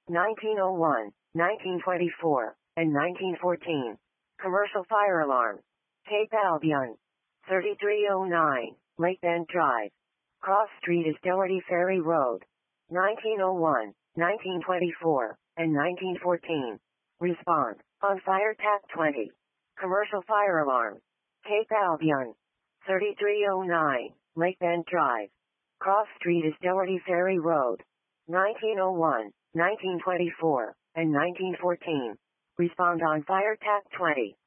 1901, 1924, and 1914. Commercial fire alarm. Cape Albion. 3309, Lake Bend Drive. Cross Street is Doherty Ferry Road. 1901, 1924, and 1914. Respond on Fire TAC 20. Commercial fire alarm. Cape Albion. 3309, Lake Bend Drive. Cross Street is Doherty Ferry Road. 1901, 1924, and 1914. Respond on Fire TAC 20.